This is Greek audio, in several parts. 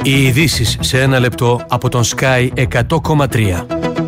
Οι ειδήσεις σε ένα λεπτό από τον Sky 100,3.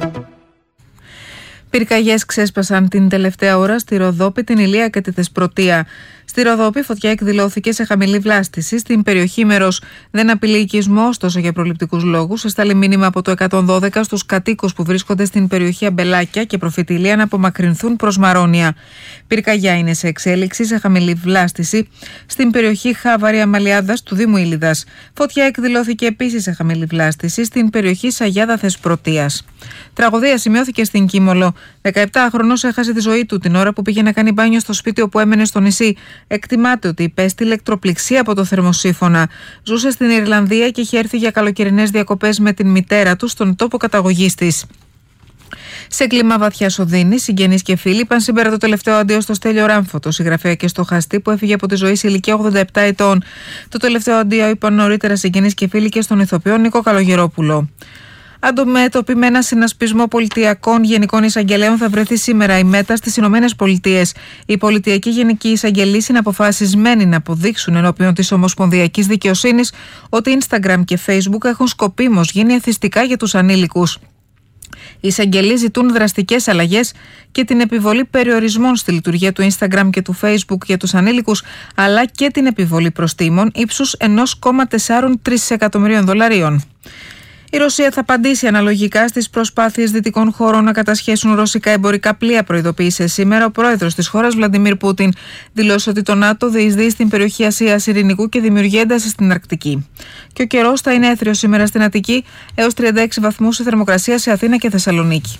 Πυρκαγιές ξέσπασαν την τελευταία ώρα στη Ροδόπη, την Ηλία και τη Θεσπρωτεία. Στη Ροδόπη, φωτιά εκδηλώθηκε σε χαμηλή βλάστηση. Στην περιοχή μέρος δεν απειλεί οικισμό, ωστόσο για προληπτικούς λόγους. Εστάλει μήνυμα από το 112 στους κατοίκους που βρίσκονται στην περιοχή Αμπελάκια και Προφήτη Ηλία να απομακρυνθούν προς Μαρόνια. Πυρκαγιά είναι σε εξέλιξη σε χαμηλή βλάστηση στην περιοχή Χάβαρη Αμαλιάδας του Δήμου Ήλιδας. Φωτιά εκδηλώθηκε επίσης σε χαμηλή βλάστηση στην περιοχή Σαγιάδα Θεσπρωτείας. Τραγωδία σημειώθηκε στην Κίμολο. 17χρονος έχασε τη ζωή του την ώρα που πήγε να κάνει μπάνιο στο σπίτι όπου έμενε στο νησί. Εκτιμάται ότι υπέστη ηλεκτροπληξία από το θερμοσύφωνα. Ζούσε στην Ιρλανδία και είχε έρθει για καλοκαιρινές διακοπές με την μητέρα του στον τόπο καταγωγής της. Σε κλίμα βαθιάς οδύνης, συγγενείς και φίλοι είπαν σήμερα το τελευταίο αντίο στο Στέλιο Ράμφωτο, συγγραφέα και στοχαστή που έφυγε από τη ζωή σε ηλικία 87 ετών. Το τελευταίο αντίο είπαν νωρίτερα συγγενείς και φίλοι και στον ηθοποιό Νίκο Καλογερόπουλο. Αντιμέτωπη με ένα συνασπισμό πολιτιακών γενικών εισαγγελέων θα βρεθεί σήμερα η ΜΕΤΑ στις Ηνωμένες Πολιτείες. Οι πολιτιακοί γενικοί εισαγγελείς είναι αποφασισμένοι να αποδείξουν ενώπιον της Ομοσπονδιακής Δικαιοσύνης ότι Instagram και Facebook έχουν σκοπίμως γίνει εθιστικά για τους ανήλικους. Οι εισαγγελείς ζητούν δραστικές αλλαγές και την επιβολή περιορισμών στη λειτουργία του Instagram και του Facebook για τους ανήλικους, αλλά και την επιβολή προστίμων ύψους $1,43 εκατομμυρίων. Η Ρωσία θα απαντήσει αναλογικά στις προσπάθειες δυτικών χωρών να κατασχέσουν ρωσικά εμπορικά πλοία, προειδοποίησε σήμερα ο πρόεδρος της χώρας Βλαντιμίρ Πούτιν. Δηλώσε ότι το ΝΑΤΟ διεισδύει στην περιοχή Ασίας Ειρηνικού και δημιουργεί ένταση στην Αρκτική. Και ο καιρός θα είναι έθριος σήμερα στην Αττική, έως 36 βαθμούς η θερμοκρασία σε Αθήνα και Θεσσαλονίκη.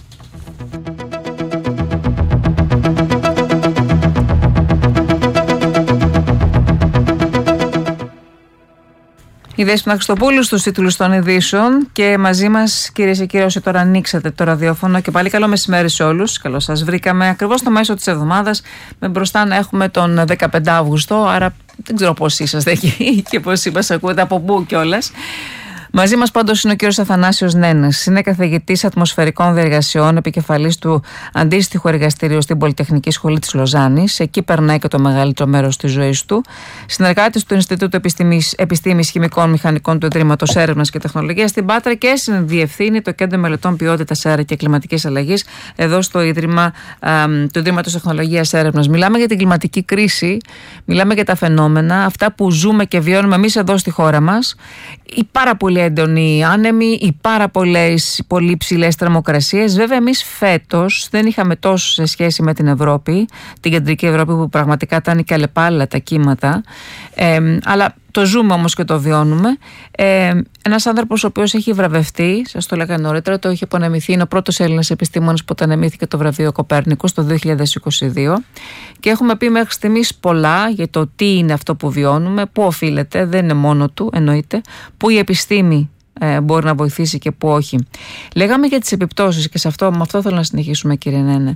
Η Δέσποινα Χριστοπούλου στους τίτλους των ειδήσεων και μαζί μας, κυρίες και κύριοι, όσοι τώρα ανοίξατε το ραδιόφωνο, και πάλι καλό μεσημέρι σε όλους. Καλώς σας βρήκαμε ακριβώς στο μέσο της εβδομάδας, με μπροστά να έχουμε τον 15 Αύγουστο, άρα δεν ξέρω πώς είσαστε εκεί και πώς μας ακούτε, από πού κιόλας. Μαζί μας πάντως είναι ο κύριος Αθανάσιος Νένας. Είναι καθηγητής ατμοσφαιρικών διεργασιών, επικεφαλής του αντίστοιχου εργαστηρίου στην Πολυτεχνική Σχολή της Λοζάνης. Εκεί περνάει και το μεγαλύτερο μέρος της ζωής του. Συνεργάτης του Ινστιτούτου Επιστήμης Χημικών Μηχανικών του Ιδρύματος Έρευνας και Τεχνολογίας στην Πάτρα και συνδιευθύνει το Κέντρο Μελετών Ποιότητας Αέρα και Κλιματικής Αλλαγής εδώ στο Ίδρυμα του Ιδρύματος Τεχνολογίας Έρευνας. Μιλάμε για την κλιματική κρίση, μιλάμε για τα φαινόμενα, αυτά που ζούμε και βιώνουμε εμείς εδώ στη χώρα μας. Οι πάρα πολύ έντονοι άνεμοι, οι πάρα πολύ ψηλές θερμοκρασίες. Βέβαια, εμείς φέτος δεν είχαμε τόσο σε σχέση με την Ευρώπη, την κεντρική Ευρώπη που πραγματικά ήταν και αλλεπάλληλα τα κύματα. Αλλά το ζούμε όμως και το βιώνουμε. Ένας άνθρωπος ο οποίος έχει βραβευτεί, σας το λέγα νωρίτερα, το είχε απονεμηθεί, είναι ο πρώτος Έλληνας επιστήμονας που απονεμήθηκε το βραβείο Κοπέρνικος το 2022. Και έχουμε πει μέχρι στιγμής πολλά για το τι είναι αυτό που βιώνουμε, πού οφείλεται, δεν είναι μόνο του, εννοείται, πού η επιστήμη μπορεί να βοηθήσει και πού όχι. Λέγαμε για τις επιπτώσεις και με αυτό θέλω να συνεχίσουμε, κύριε Νένε.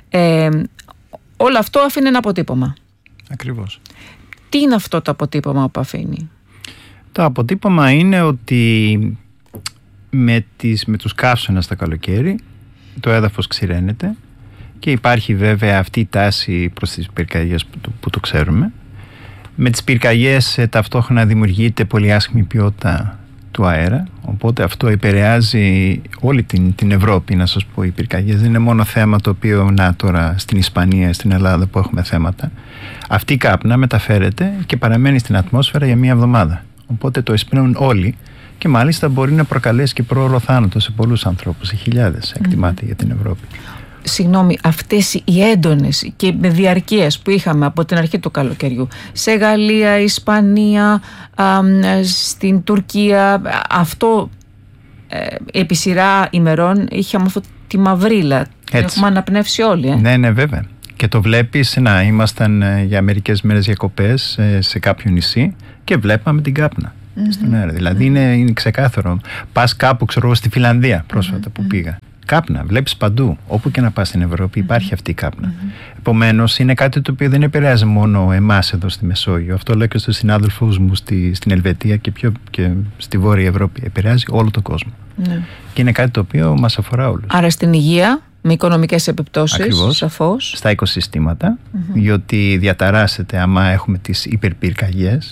Όλο αυτό αφήνει ένα αποτύπωμα. Ακριβώς. Τι είναι αυτό το αποτύπωμα που αφήνει? Το αποτύπωμα είναι ότι με τους καύσωνες το καλοκαίρι το έδαφος ξηραίνεται και υπάρχει βέβαια αυτή η τάση προς τις πυρκαγιές που το ξέρουμε. Με τις πυρκαγιές ταυτόχρονα δημιουργείται πολύ άσχημη ποιότητα του αέρα, οπότε αυτό επηρεάζει όλη την Ευρώπη, να σας πω. Οι πυρκαγιές δεν είναι μόνο θέμα το οποίο τώρα στην Ισπανία, στην Ελλάδα που έχουμε θέματα. Αυτή η κάπνα μεταφέρεται και παραμένει στην ατμόσφαιρα για μία εβδομάδα, οπότε το εισπνέουν όλοι και μάλιστα μπορεί να προκαλέσει και πρόωρο θάνατο σε πολλούς ανθρώπους, σε χιλιάδες εκτιμάται για την Ευρώπη. Συγγνώμη, αυτές οι έντονες και με διαρκείες που είχαμε από την αρχή του καλοκαιριού σε Γαλλία, Ισπανία, στην Τουρκία, αυτό επί σειρά ημερών είχαμε αυτή τη μαυρίλα. Έχουμε αναπνεύσει όλοι. Ναι, βέβαια. Και το βλέπεις, ήμασταν για μερικές μέρες διακοπές σε κάποιο νησί και βλέπαμε την κάπνα στον αέρα. Δηλαδή είναι ξεκάθαρο. Πας κάπου, ξέρω, στη Φιλανδία πρόσφατα που πήγα. Κάπνα, βλέπεις παντού, όπου και να πας στην Ευρώπη υπάρχει αυτή η κάπνα. Επομένως, είναι κάτι το οποίο δεν επηρεάζει μόνο εμάς εδώ στη Μεσόγειο. Αυτό λέω και στους συνάδελφους μου στην Ελβετία και στη Βόρεια Ευρώπη. Επηρεάζει όλο τον κόσμο. Και είναι κάτι το οποίο μας αφορά όλους. Άρα στην υγεία, με οικονομικές επιπτώσεις. Ακριβώς, σαφώς. στα οικοσυστήματα, διότι διαταράσσεται άμα έχουμε τις υπερπυρκαγιές.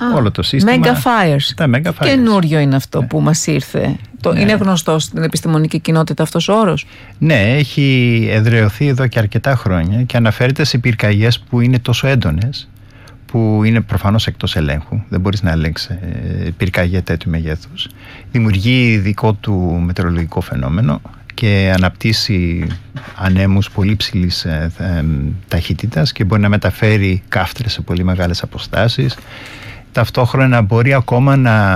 όλο το σύστημα. Mega fires. Τα mega fires. Καινούριο είναι αυτό που μας ήρθε. Είναι γνωστό στην επιστημονική κοινότητα αυτός ο όρος? Ναι, έχει εδραιωθεί εδώ και αρκετά χρόνια και αναφέρεται σε πυρκαγιές που είναι τόσο έντονες, που είναι προφανώς εκτός ελέγχου. Δεν μπορείς να ελέγξεις πυρκαγιά τέτοιου μεγέθους. Δημιουργεί δικό του μετεωρολογικό φαινόμενο και αναπτύσσει ανέμους πολύ ψηλής ταχύτητας και μπορεί να μεταφέρει κάφτρες σε πολύ μεγάλες αποστάσεις. Ταυτόχρονα μπορεί ακόμα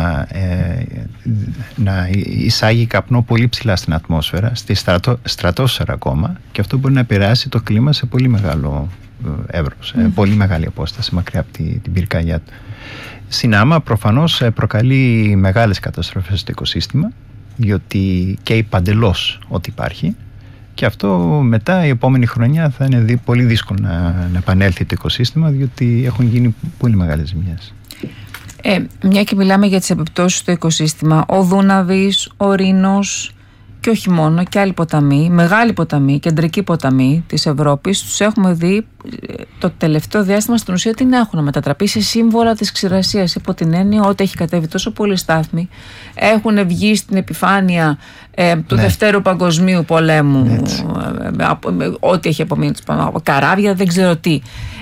να εισάγει καπνό πολύ ψηλά στην ατμόσφαιρα, στη στρατόσφαιρα ακόμα, και αυτό μπορεί να επηρεάσει το κλίμα σε πολύ μεγάλο εύρος, πολύ μεγάλη απόσταση μακριά από την πυρκαγιά του. Συνάμα προφανώς προκαλεί μεγάλες καταστροφές στο οικοσύστημα, διότι καίει παντελώς ό,τι υπάρχει, και αυτό μετά η επόμενη χρονιά θα είναι πολύ δύσκολο να επανέλθει το οικοσύστημα, διότι έχουν γίνει πολύ μεγάλες ζημιές. Μια και μιλάμε για τις επιπτώσεις στο οικοσύστημα, ο Δούναβης, ο Ρήνος και όχι μόνο, και άλλοι ποταμοί, μεγάλοι ποταμοί, κεντρικοί ποταμοί της Ευρώπης, τους έχουμε δει το τελευταίο διάστημα στην ουσία την έχουν μετατραπεί σε σύμβολα της ξηρασίας, υπό την έννοια ότι έχει κατέβει τόσο πολύ στάθμη, έχουν βγει στην επιφάνεια του Δευτέρου Παγκοσμίου Πολέμου, ό,τι έχει απομείνει από καράβια, δεν ξέρω τι.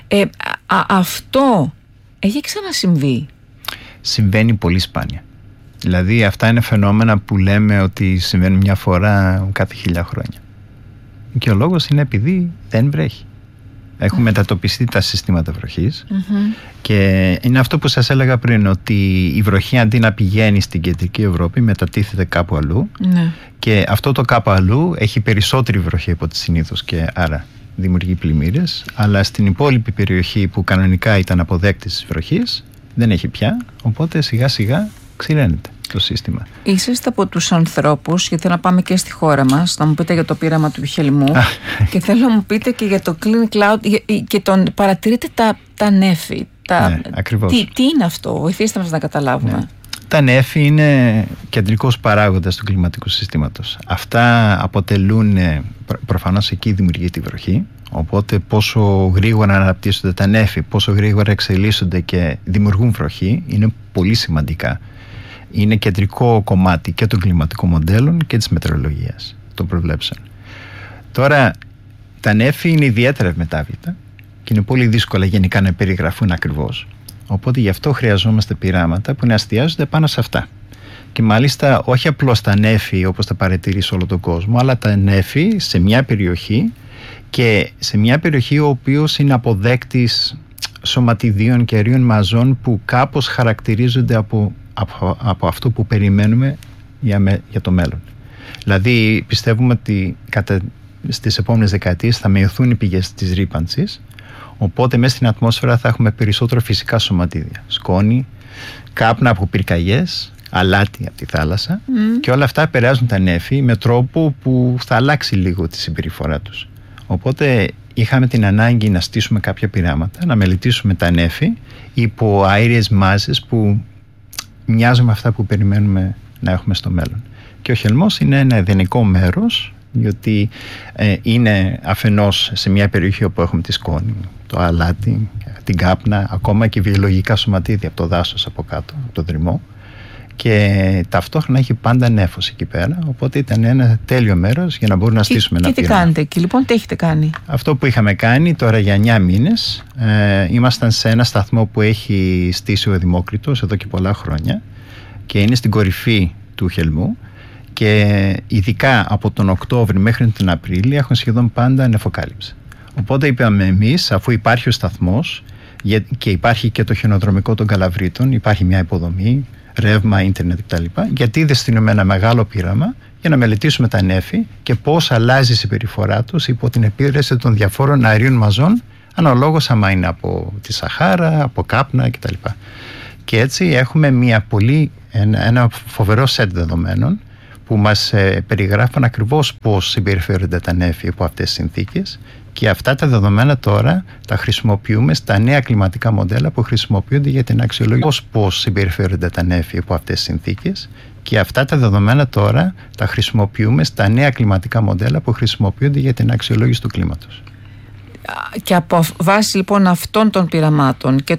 Αυτό έχει ξανασυμβεί? Συμβαίνει πολύ σπάνια. Δηλαδή αυτά είναι φαινόμενα που λέμε ότι συμβαίνουν μια φορά κάθε 1000 χρόνια. Και ο λόγος είναι επειδή δεν βρέχει. Έχουν μετατοπιστεί τα συστήματα βροχής και είναι αυτό που σας έλεγα πριν, ότι η βροχή αντί να πηγαίνει στην κεντρική Ευρώπη μετατίθεται κάπου αλλού, και αυτό το κάπου αλλού έχει περισσότερη βροχή από τη συνήθως και άρα δημιουργεί πλημμύρες, αλλά στην υπόλοιπη περιοχή που κανονικά ήταν αποδέκτης της βροχής δεν έχει πια, οπότε σιγά σιγά ξηραίνεται το σύστημα. Είσαστε από τους ανθρώπους, γιατί θέλω να πάμε και στη χώρα μας, να μου πείτε για το πείραμα του Χελμού και θέλω να μου πείτε και για το Clean Cloud και παρατηρείτε τα νέφη. Ναι, ακριβώς. Τι είναι αυτό, βοηθήστε μας να καταλάβουμε. Ναι. Τα νέφη είναι κεντρικός παράγοντας του κλιματικού συστήματος. Αυτά αποτελούν, προφανώς εκεί δημιουργεί τη βροχή, οπότε πόσο γρήγορα αναπτύσσονται τα νέφη, πόσο γρήγορα εξελίσσονται και δημιουργούν βροχή, είναι πολύ σημαντικά. Είναι κεντρικό κομμάτι και των κλιματικών μοντέλων και της μετεωρολογίας, των προβλέψεων. Τώρα, τα νέφη είναι ιδιαίτερα ευμετάβλητα και είναι πολύ δύσκολα γενικά να περιγραφούν ακριβώς. Οπότε γι' αυτό χρειαζόμαστε πειράματα που να εστιάζονται πάνω σε αυτά. Και μάλιστα όχι απλώς τα νέφη όπως τα παρατηρεί σε όλο τον κόσμο, αλλά τα νέφη σε μια περιοχή, και σε μια περιοχή ο οποίος είναι αποδέκτης σωματιδίων και αερίων μαζών που κάπως χαρακτηρίζονται από αυτό που περιμένουμε για το μέλλον. Δηλαδή πιστεύουμε ότι στις επόμενες δεκαετίες θα μειωθούν οι πηγές της ρύπανσης, οπότε μέσα στην ατμόσφαιρα θα έχουμε περισσότερο φυσικά σωματίδια, σκόνη, κάπνα από πυρκαγιές, αλάτι από τη θάλασσα, και όλα αυτά επηρεάζουν τα νέφη με τρόπο που θα αλλάξει λίγο τη συμπεριφορά τους. Οπότε είχαμε την ανάγκη να στήσουμε κάποια πειράματα, να μελετήσουμε τα νέφη υπό αέριες μάζες που μοιάζουν με αυτά που περιμένουμε να έχουμε στο μέλλον. Και ο Χελμός είναι ένα ιδανικό μέρος, διότι είναι αφενός σε μια περιοχή όπου έχουμε τη σκόνη, το αλάτι, την κάπνα, ακόμα και βιολογικά σωματίδια από το δάσος από κάτω, από το δρυμό, και ταυτόχρονα έχει πάντα νέφος εκεί πέρα, οπότε ήταν ένα τέλειο μέρος για να μπορούμε να στήσουμε ένα πείραμα. Και τι κάνετε εκεί λοιπόν, τι έχετε κάνει? Αυτό που είχαμε κάνει τώρα για 9 μήνες, ήμασταν σε ένα σταθμό που έχει στήσει ο Δημόκριτος εδώ και πολλά χρόνια και είναι στην κορυφή του Χελμού, και ειδικά από τον Οκτώβρη μέχρι τον Απρίλιο έχουν σχεδόν πάντα νεφοκάλυψη. Οπότε είπαμε εμείς, αφού υπάρχει ο σταθμός και υπάρχει και το χιονοδρομικό των Καλαβρίτων, υπάρχει μια υποδομή, ρεύμα, ίντερνετ κτλ., γιατί δεν στείλουμε ένα μεγάλο πείραμα για να μελετήσουμε τα νέφη και πώς αλλάζει η συμπεριφορά τους υπό την επίδραση των διαφόρων αερίων μαζών, αναλόγως άμα είναι από τη Σαχάρα, από κάπνα κτλ. Και έτσι έχουμε ένα φοβερό σετ δεδομένων που μας περιγράφουν ακριβώς πώς συμπεριφέρονται τα νέφη υπό αυτές τις συνθήκες, και αυτά τα δεδομένα τώρα τα χρησιμοποιούμε στα νέα κλιματικά μοντέλα που χρησιμοποιούνται για την αξιολόγηση πώς συμπεριφέρονται τα νέφη υπό αυτές τις συνθήκες, και αυτά τα δεδομένα τώρα τα χρησιμοποιούμε στα νέα κλιματικά μοντέλα που χρησιμοποιούνται για την αξιολόγηση του κλίματος. Και από βάση λοιπόν αυτών των πειραμάτων και